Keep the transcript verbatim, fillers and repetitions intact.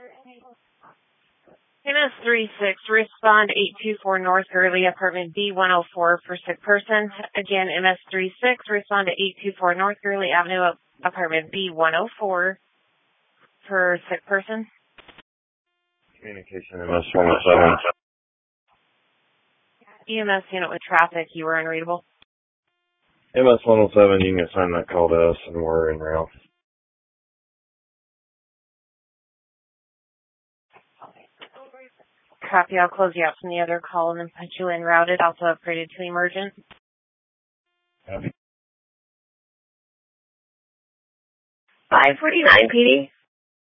M S three six, respond eight two four North Gurley, apartment B one oh four for sick person. Again, M S three six, respond to eight two four North Gurley Avenue, apartment B one oh four for sick person. Communication M S one oh seven. E M S unit with traffic, you were unreadable. M S one oh seven, you can assign that call to us and we're en route. Copy, I'll close you out from the other call and then put you in routed, also upgraded to emergent. Copy. five forty-nine P D.